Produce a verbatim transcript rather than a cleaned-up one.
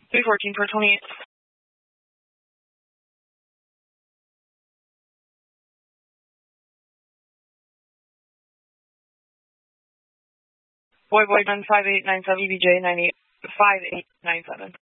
three fourteen per twenty-eight. Boy, boy, nine five eight nine seven, E B J nine eight five eight nine seven.